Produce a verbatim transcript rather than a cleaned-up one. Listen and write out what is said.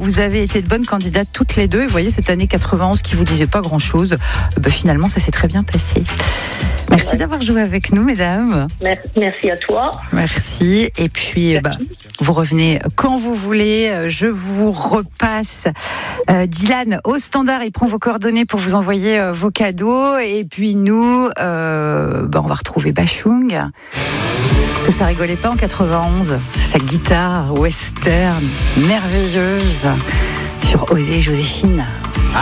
vous avez été de bonnes candidates toutes les deux. Et vous voyez, cette année quatre-vingt-onze qui vous disait pas grand-chose, ben, finalement, ça s'est très bien passé. Merci ouais. d'avoir joué avec nous, mesdames. Merci, merci à toi. Merci. Et puis, merci. Bah, vous revenez quand vous voulez. Je vous repasse euh, Dylan au standard. Il prend vos coordonnées pour vous envoyer euh, vos cadeaux. Et puis nous, euh, bah, on va retrouver Bachung. Parce que ça rigolait pas en quatre-vingt-onze. Sa guitare western merveilleuse sur Oser Joséphine.